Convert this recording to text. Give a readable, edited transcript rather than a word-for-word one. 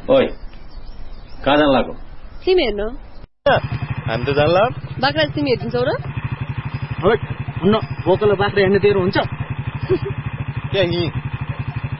ओइ कहाँ जान लाग्यो तिमी हेर्न हामी त जानला बाख्रा तिमी हेर्दिन्छौ र हुन्न बोकल बाख्रा हेर्ने तेरो हुन्छ के